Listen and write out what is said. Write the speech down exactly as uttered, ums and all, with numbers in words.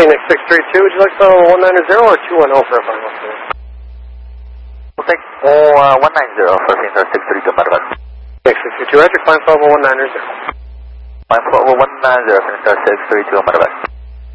Phoenix six three two, would you like the one ninety or two one zero for a final? We'll take oh, uh, one ninety for Phoenix six three two, Marabas. Phoenix six three two, Roger, climb level one ninety. Climb level one ninety, Phoenix six three two, Marabas.